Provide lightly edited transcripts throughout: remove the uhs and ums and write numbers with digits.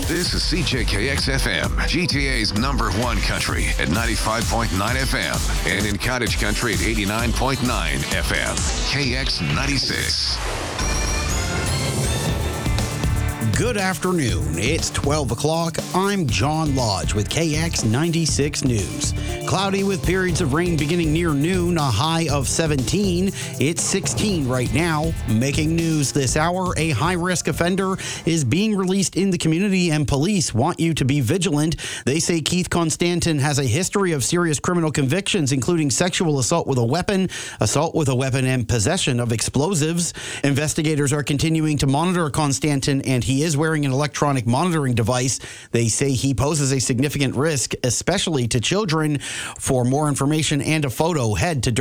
This is CJKX FM, GTA's #1 country at 95.9 FM and in Cottage Country at 89.9 FM. KX 96. Good afternoon. It's 12 o'clock. I'm John Lodge with KX 96 News. Cloudy with periods of rain beginning near noon, a high of 17. It's 16 right now. Making news this hour, a high-risk offender is being released in the community and police want you to be vigilant. They say Keith Constantin has a history of serious criminal convictions, including sexual assault with a weapon, and possession of explosives. Investigators are continuing to monitor Constantin, and he is wearing an electronic monitoring device. They say he poses a significant risk, especially to children. For more information and a photo, head to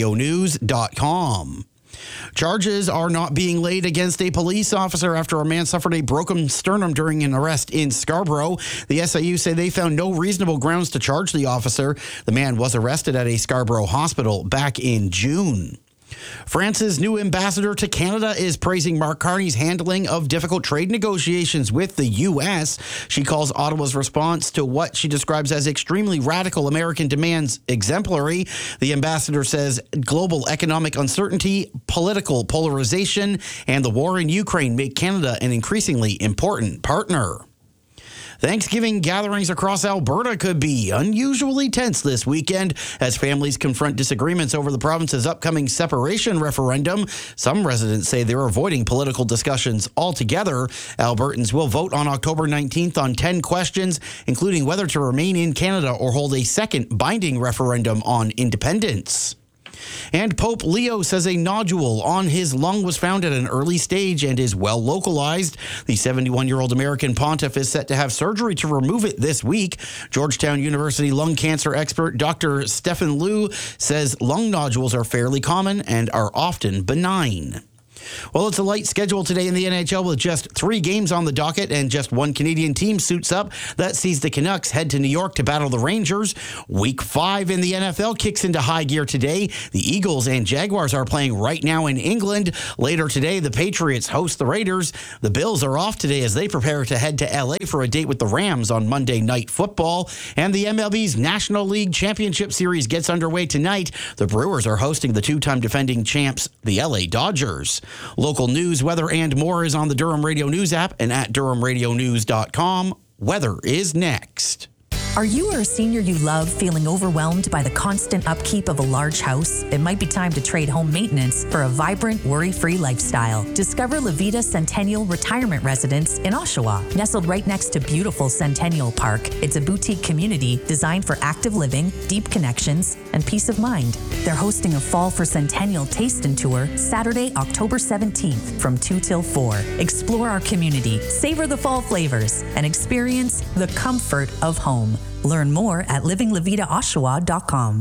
DurhamRadioNews.com. Charges are not being laid against a police officer after a man suffered a broken sternum during an arrest in Scarborough. The SIU say they found no reasonable grounds to charge the officer. The man was arrested at a Scarborough hospital back in June. France's new ambassador to Canada is praising Mark Carney's handling of difficult trade negotiations with the U.S. She calls Ottawa's response to what she describes as extremely radical American demands exemplary. The ambassador says global economic uncertainty, political polarization, and the war in Ukraine make Canada an increasingly important partner. Thanksgiving gatherings across Alberta could be unusually tense this weekend as families confront disagreements over the province's upcoming separation referendum. Some residents say they're avoiding political discussions altogether. Albertans will vote on October 19th on 10 questions, including whether to remain in Canada or hold a second binding referendum on independence. And Pope Leo says a nodule on his lung was found at an early stage and is well localized. The 71-year-old American pontiff is set to have surgery to remove it this week. Georgetown University lung cancer expert Dr. Stephen Liu says lung nodules are fairly common and are often benign. Well, it's a light schedule today in the NHL with just 3 games on the docket and just one Canadian team suits up. That sees the Canucks head to New York to battle the Rangers. Week 5 in the NFL kicks into high gear today. The Eagles and Jaguars are playing right now in England. Later today, the Patriots host the Raiders. The Bills are off today as they prepare to head to LA for a date with the Rams on Monday Night Football. And the MLB's National League Championship Series gets underway tonight. The Brewers are hosting the 2-time defending champs, the LA Dodgers. Local news, weather, and more is on the Durham Radio News app and at DurhamRadioNews.com. Weather is next. Are you or a senior you love feeling overwhelmed by the constant upkeep of a large house? It might be time to trade home maintenance for a vibrant, worry-free lifestyle. Discover La Vida Centennial Retirement Residence in Oshawa. Nestled right next to beautiful Centennial Park, it's a boutique community designed for active living, deep connections, and peace of mind. They're hosting a Fall for Centennial Taste and Tour Saturday, October 17th from 2 till 4. Explore our community, savor the fall flavors, and experience the comfort of home. Learn more at livinglavidaoshawa.com.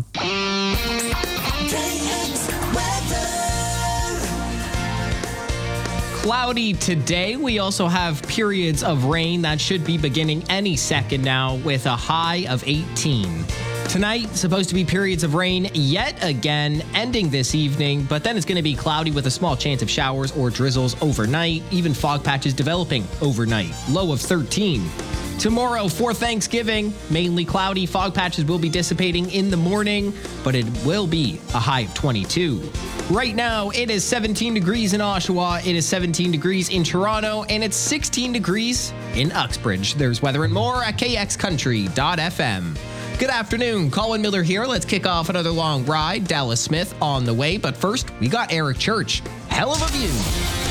Cloudy today. We also have periods of rain that should be beginning any second now with a high of 18. Tonight, supposed to be periods of rain yet again, ending this evening, but then it's going to be cloudy with a small chance of showers or drizzles overnight, even fog patches developing overnight. Low of 13. Tomorrow for Thanksgiving, mainly cloudy. Fog patches will be dissipating in the morning, but it will be a high of 22. Right now, it is 17 degrees in Oshawa, it is 17 degrees in Toronto, and it's 16 degrees in Uxbridge. There's weather and more at kxcountry.fm. Good afternoon, Colin Miller here. Let's kick off another long ride. Dallas Smith on the way, but first, we got Eric Church. Hell of a view.